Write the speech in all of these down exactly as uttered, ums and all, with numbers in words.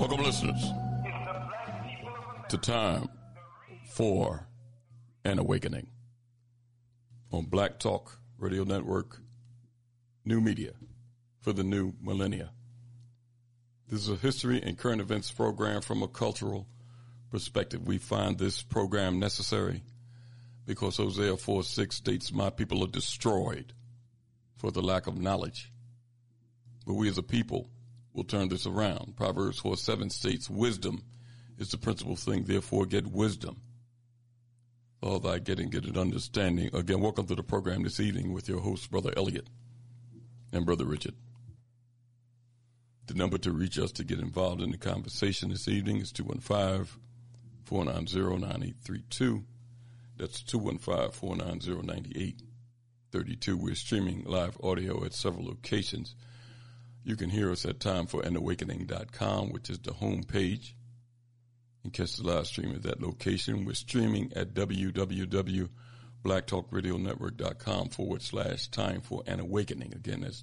Welcome, listeners, to Time for an Awakening on Black Talk Radio Network, new media for the new millennia. This is a history and current events program from a cultural perspective. We find this program necessary because Hosea four six states, "My people are destroyed for the lack of knowledge." But we as a people will turn this around. Proverbs four seven states, "Wisdom is the principal thing, therefore get wisdom. All thy getting, get an understanding." Again, welcome to the program this evening with your host, Brother Elliot and Brother Richard. The number to reach us to get involved in the conversation this evening is two one five, four nine zero, nine eight three two. That's two one five, four nine zero, nine eight three two. We're streaming live audio at several locations. You can hear us at time for an awakening dot com, which is the home page. And catch the live stream at that location. We're streaming at www.blacktalkradionetwork.com forward slash time for an awakening. Again, that's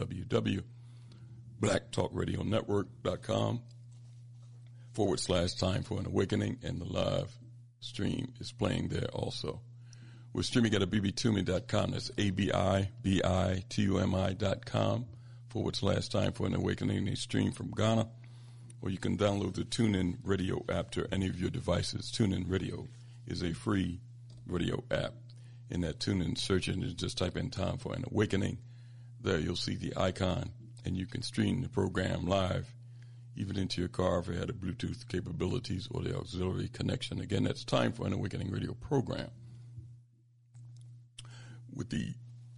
www.blacktalkradionetwork.com forward slash time for an awakening. And the live stream is playing there also. We're streaming at a b b tumi dot com. That's A B I B I T U M I dot com forward slash time for an awakening. They stream from Ghana. Or you can download the TuneIn Radio app to any of your devices. TuneIn Radio is a free radio app. In that TuneIn search engine, just type in time for an awakening. There you'll see the icon, and you can stream the program live, even into your car if it had a Bluetooth capabilities or the auxiliary connection. Again, that's time for an awakening radio program. With the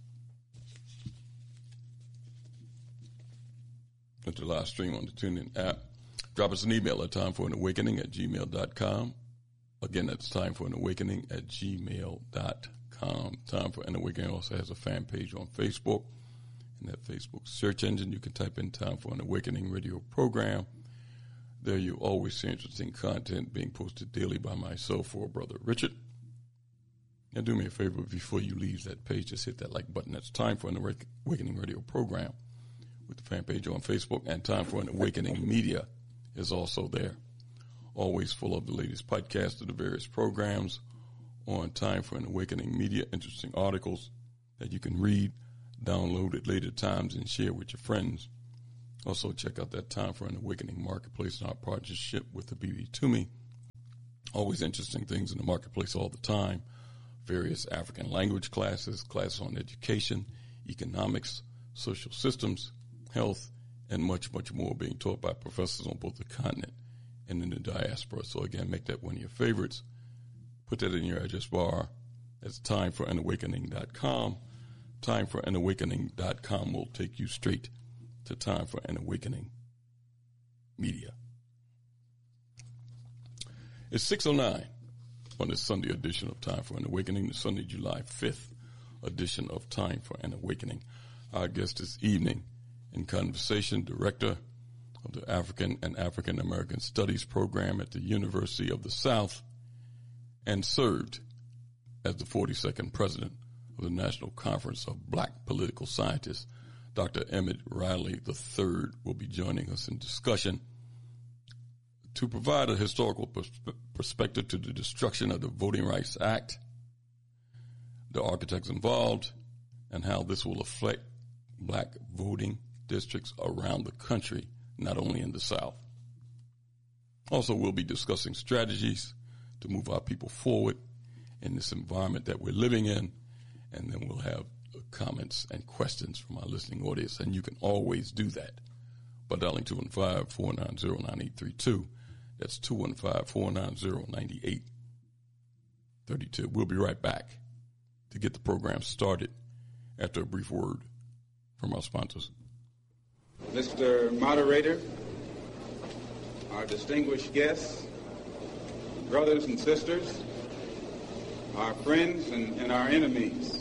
with the live stream on the TuneIn app, drop us an email at time for an awakening at gmail dot com. Again, that's time for an awakening at gmail dot com. Time for an Awakening also has a fan page on Facebook. In that Facebook search engine, you can type in Time for an Awakening radio program. There you always see interesting content being posted daily by myself or Brother Richard. Now do me a favor, before you leave that page, just hit that like button. That's Time for an Awakening radio program with the fan page on Facebook, and Time for an Awakening Media is also there. Always full of the latest podcasts of the various programs on Time for an Awakening Media. Interesting articles that you can read, download at later times, and share with your friends. Also, check out that Time for an Awakening Marketplace and our partnership with the B B Tumi. Always interesting things in the marketplace all the time. Various African language classes, classes on education, economics, social systems, health, and much, much more being taught by professors on both the continent and in the diaspora. So again, make that one of your favorites. Put that in your address bar. That's time for an awakening dot com. time for an awakening dot com will take you straight to Time for an Awakening Media. It's six oh nine on this Sunday edition of Time for an Awakening, the Sunday, July fifth edition of Time for an Awakening. Our guest this evening in conversation, Director of the African and African American Studies program at the University of the South, and served as the forty-second President of the National Conference of Black Political Scientists. Doctor Emmett Riley the third will be joining us in discussion to provide a historical pers- perspective to the destruction of the Voting Rights Act, the architects involved, and how this will affect black voting districts around the country, not only in the South. Also, we'll be discussing strategies to move our people forward in this environment that we're living in, and then we'll have comments and questions from our listening audience, and you can always do that by dialing two one five, four nine zero, nine eight three two. That's two one five, four nine zero, nine eight three two. We'll be right back to get the program started after a brief word from our sponsors. Mister Moderator, our distinguished guests, brothers and sisters, our friends and, and our enemies.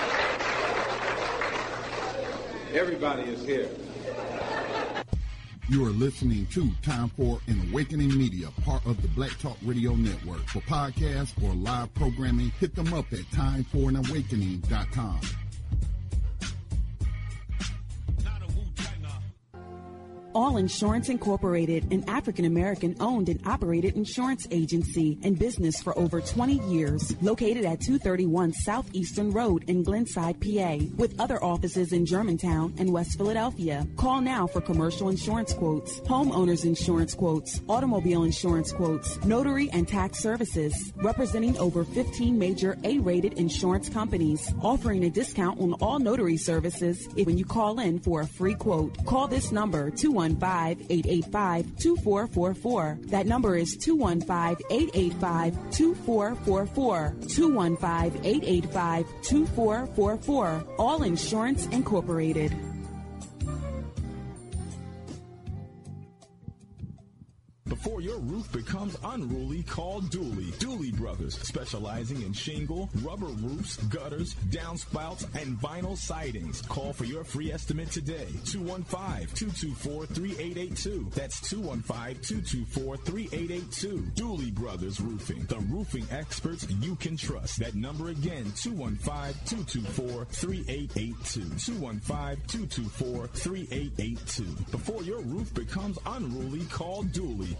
Everybody is here. You are listening to Time for an Awakening Media, part of the Black Talk Radio Network. For podcasts or live programming, hit them up at time for an awakening dot com. All Insurance Incorporated, an African-American owned and operated insurance agency in business for over twenty years, located at two thirty-one Southeastern Road in Glenside, P A, with other offices in Germantown and West Philadelphia. Call now for commercial insurance quotes, homeowners insurance quotes, automobile insurance quotes, notary and tax services, representing over fifteen major A-rated insurance companies, offering a discount on all notary services if when you call in for a free quote. Call this number, two one five, eight eight five, two four four four. That number is two one five, eight eight five, two four four four. two one five, eight eight five, two four four four. All Insurance Incorporated. Before your roof becomes unruly, call Dooley. Dooley Brothers, specializing in shingle, rubber roofs, gutters, downspouts, and vinyl sidings. Call for your free estimate today. two one five, two two four, three eight eight two. That's two one five, two two four, three eight eight two. Dooley Brothers Roofing, the roofing experts you can trust. That number again, two one five, two two four, three eight eight two. two one five, two two four, three eight eight two. Before your roof becomes unruly, call Dooley.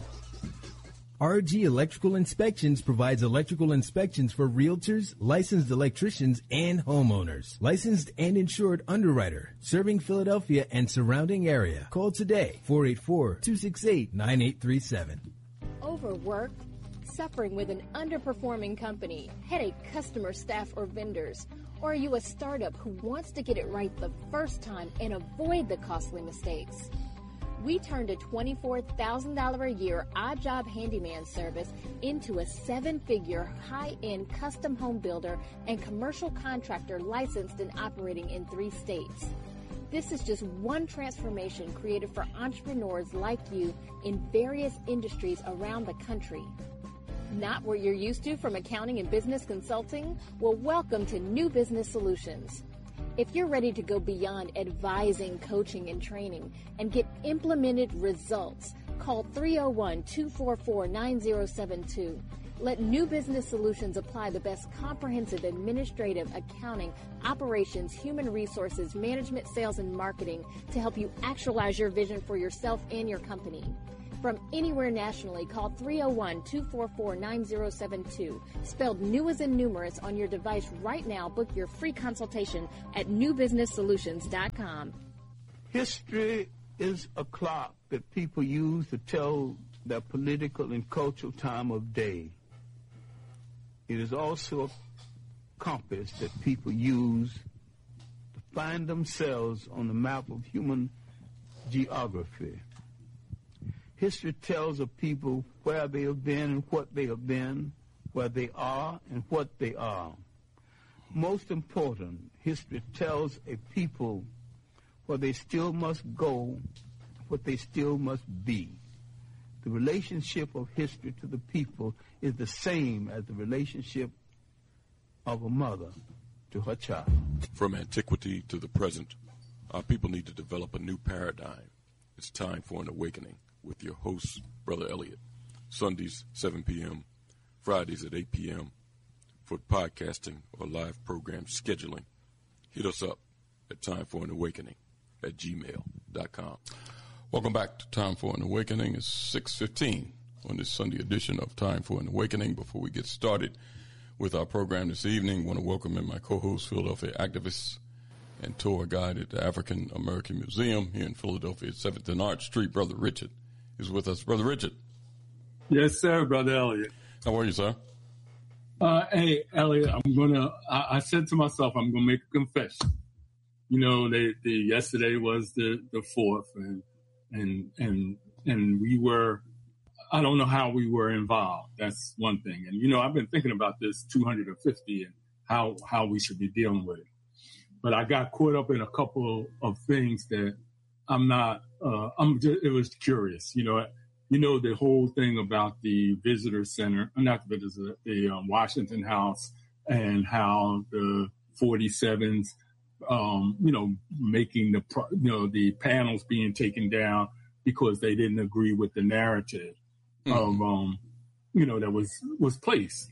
R G Electrical Inspections provides electrical inspections for realtors, licensed electricians, and homeowners. Licensed and insured underwriter, serving Philadelphia and surrounding area. Call today, four eight four, two six eight, nine eight three seven. Overworked, suffering with an underperforming company, headache customer, staff, or vendors? Or are you a startup who wants to get it right the first time and avoid the costly mistakes? We turned a twenty-four thousand dollars a year odd job handyman service into a seven-figure high-end custom home builder and commercial contractor licensed and operating in three states. This is just one transformation created for entrepreneurs like you in various industries around the country. Not what you're used to from accounting and business consulting? Well, welcome to New Business Solutions. If you're ready to go beyond advising, coaching, and training and get implemented results, call three oh one, two four four, nine oh seven two. Let New Business Solutions apply the best comprehensive administrative, accounting, operations, human resources, management, sales, and marketing to help you actualize your vision for yourself and your company. From anywhere nationally, call three oh one, two four four, nine oh seven two. Spelled new as in numerous on your device right now. Book your free consultation at new business solutions dot com. History is a clock that people use to tell their political and cultural time of day. It is also a compass that people use to find themselves on the map of human geography. History tells of people where they have been and what they have been, where they are and what they are. Most important, history tells a people where they still must go, what they still must be. The relationship of history to the people is the same as the relationship of a mother to her child. From antiquity to the present, our people need to develop a new paradigm. It's time for an awakening. With your host, Brother Elliot. Sundays, seven p.m., Fridays at eight p.m. For podcasting or live program scheduling, hit us up at time for an awakening at gmail dot com. Welcome back to Time for an Awakening. It's six fifteen on this Sunday edition of Time for an Awakening. Before we get started with our program this evening, I want to welcome in my co-host, Philadelphia activist and tour guide at the African American Museum here in Philadelphia at seventh and Arch Street, Brother Richard. Is with us. Brother Richard. Yes, sir, Brother Elliot. How are you, sir? Uh, hey, Elliot, I'm going to, I said to myself, I'm going to make a confession. You know, they, the, yesterday was the, the fourth, and, and, and, and we were, I don't know how we were involved. That's one thing. And, you know, I've been thinking about this two hundred fifty and how, how we should be dealing with it. But I got caught up in a couple of things that I'm not, uh, I'm just, it was curious, you know, you know, the whole thing about the visitor center, not the visitor, the um, Washington House, and how the forty-sevens, um, you know, making the, you know, the panels being taken down because they didn't agree with the narrative mm-hmm. of, um, you know, that was was placed.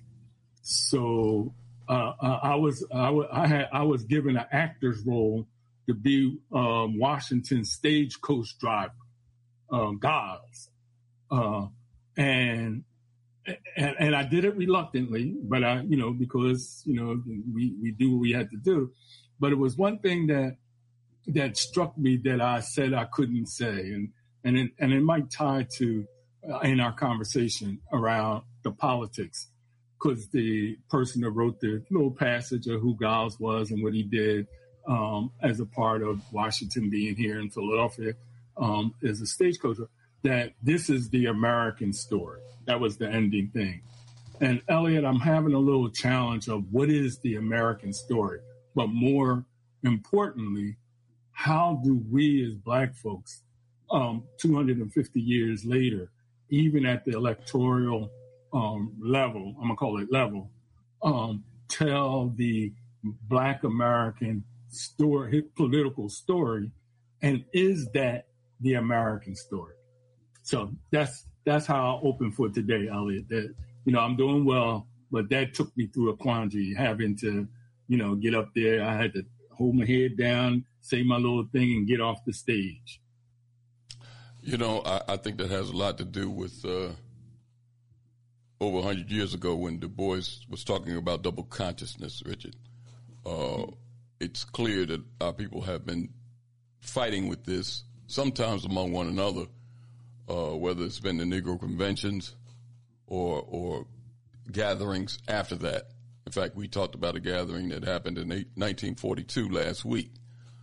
So uh, I was I, w- I had I was given an actor's role to be um, Washington's stagecoach driver, uh, Giles, uh, and. And, and I did it reluctantly, but I, you know, because, you know, we, we do what we had to do. But it was one thing that that struck me that I said I couldn't say. And and it, and it might tie to uh, in our conversation around the politics, because the person that wrote the little passage of who Giles was and what he did um, as a part of Washington being here in Philadelphia um, as a stagecoach, that this is the American story. That was the ending thing. And Elliot, I'm having a little challenge of what is the American story? But more importantly, how do we as Black folks, um, two hundred fifty years later, even at the electoral um, level, I'm gonna call it level, um, tell the Black American story, political story, and is that the American story? So that's that's how I open for today, Elliot. That, you know, I'm doing well, but that took me through a quandary, having to, you know, get up there. I had to hold my head down, say my little thing, and get off the stage. You know, I, I think that has a lot to do with uh, over one hundred years ago when Du Bois was talking about double consciousness, Richard. Uh, it's clear that our people have been fighting with this, sometimes among one another, Uh, whether it's been the Negro conventions or or gatherings after that. In fact, we talked about a gathering that happened in nineteen forty-two last week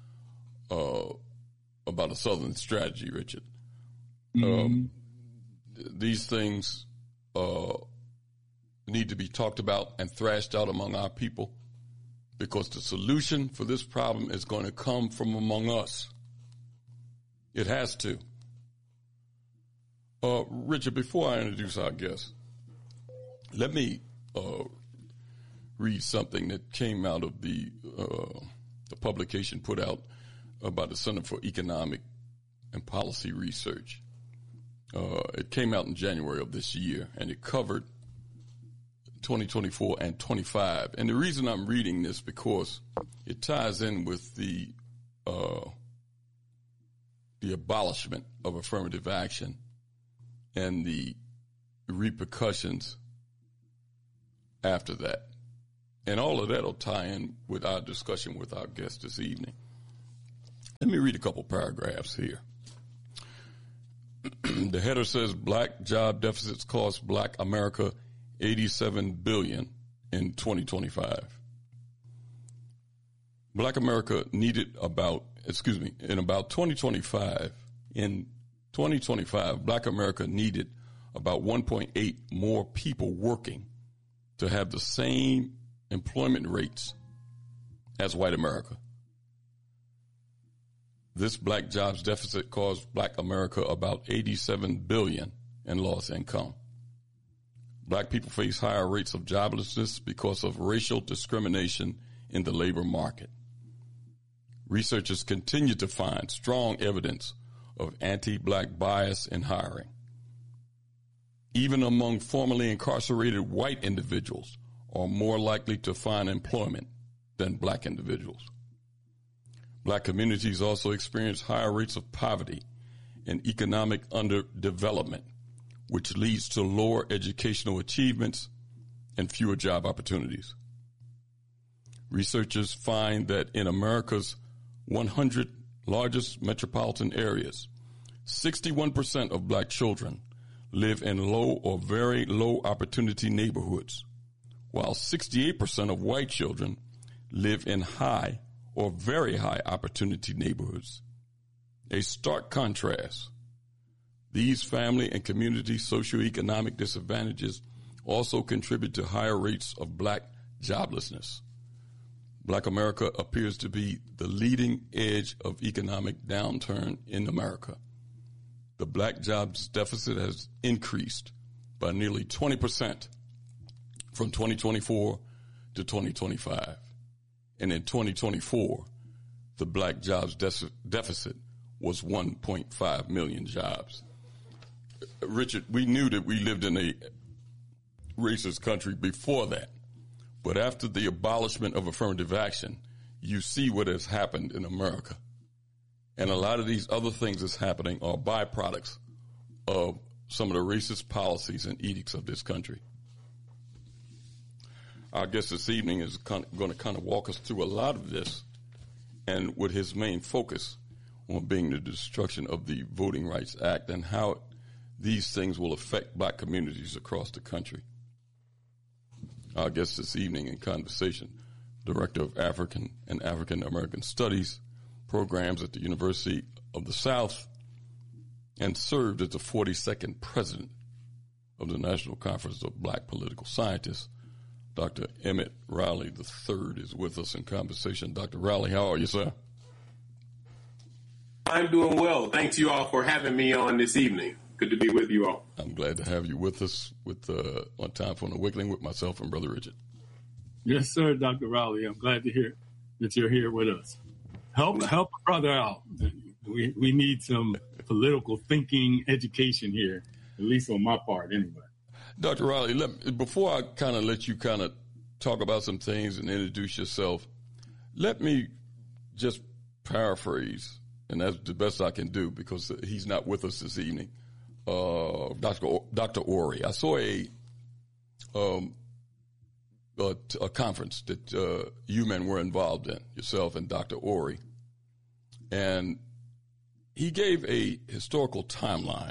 uh, about a Southern strategy, Richard. Mm-hmm. Um, these things uh, need to be talked about and thrashed out among our people, because the solution for this problem is going to come from among us. It has to. Uh, Richard, before I introduce our guest, let me uh, read something that came out of the uh, the publication put out uh, by the Center for Economic and Policy Research. Uh, it came out in January of this year, and it covered twenty twenty-four and twenty-five. And the reason I'm reading this because it ties in with the uh, the abolishment of affirmative action and the repercussions after that. And all of that will tie in with our discussion with our guest this evening. Let me read a couple paragraphs here. The header says, Black job deficits cost Black America eighty-seven billion dollars in twenty twenty-five. Black America needed about, excuse me, in about twenty twenty-five, in twenty twenty-five, Black America needed about one point eight more people working to have the same employment rates as white America. This black jobs deficit caused Black America about eighty-seven billion dollars in lost income. Black people face higher rates of joblessness because of racial discrimination in the labor market. Researchers continue to find strong evidence of anti-Black bias in hiring. Even among formerly incarcerated white individuals are more likely to find employment than Black individuals. Black communities also experience higher rates of poverty and economic underdevelopment, which leads to lower educational achievements and fewer job opportunities. Researchers find that in America's one hundred largest metropolitan areas, sixty-one percent of Black children live in low or very low opportunity neighborhoods, while sixty-eight percent of white children live in high or very high opportunity neighborhoods. A stark contrast. These family and community socioeconomic disadvantages also contribute to higher rates of Black joblessness. Black America appears to be the leading edge of economic downturn in America. The Black jobs deficit has increased by nearly twenty percent from twenty twenty-four to twenty twenty-five. And in twenty twenty-four, the Black jobs de- deficit was one point five million jobs. Richard, we knew that we lived in a racist country before that. But after the abolishment of affirmative action, you see what has happened in America. And a lot of these other things that's happening are byproducts of some of the racist policies and edicts of this country. Our guest this evening is going to kind of walk us through a lot of this, and with his main focus on being the destruction of the Voting Rights Act and how these things will affect black communities across the country. Our guest this evening in conversation, Director of African and African American Studies programs at the University of the South, and served as the forty-second president of the National Conference of Black Political Scientists. Doctor Emmett Riley the third is with us in conversation. Doctor Riley, how are you, sir? I'm doing well. Thanks you all for having me on this evening. Good to be with you all. I'm glad to have you with us with uh, on Time for an Awakening with myself and Brother Richard. Yes, sir, Doctor Riley. I'm glad to hear that you're here with us. Help help a brother out. We we need some political thinking education here, at least on my part anyway. Doctor Riley, let, before I kind of let you kind of talk about some things and introduce yourself, let me just paraphrase, and that's the best I can do because he's not with us this evening, uh, Doctor O- Doctor Ori. I saw a um, a, a conference that uh, you men were involved in, yourself and Doctor Ori, and he gave a historical timeline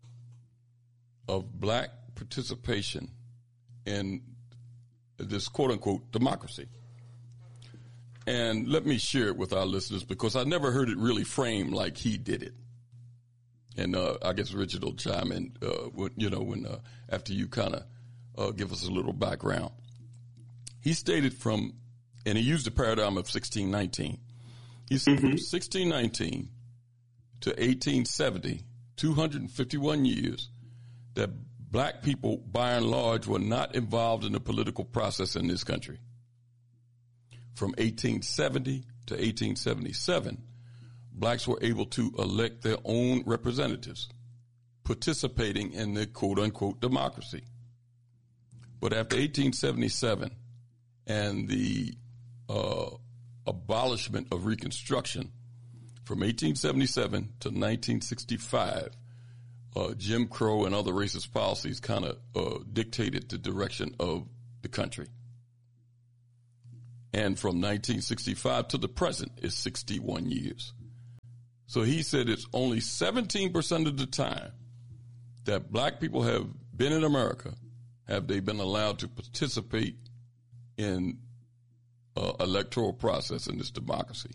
of black participation in this quote-unquote democracy. And let me share it with our listeners because I never heard it really framed like he did it. And uh, I guess Richard will chime in, uh, when, you know, when uh, after you kind of uh, give us a little background. He stated from, and he used the paradigm of sixteen nineteen. He said mm-hmm. from sixteen nineteen to eighteen seventy, two hundred fifty-one years, that black people, by and large, were not involved in the political process in this country. From eighteen seventy to eighteen seventy-seven, blacks were able to elect their own representatives, participating in the quote-unquote democracy. But after eighteen seventy-seven and the uh, abolishment of Reconstruction, from eighteen seventy-seven to nineteen sixty-five, uh, Jim Crow and other racist policies kind of uh, dictated the direction of the country. And from nineteen sixty-five to the present is sixty-one years. So he said it's only seventeen percent of the time that black people have been in America have they been allowed to participate in uh, electoral process in this democracy.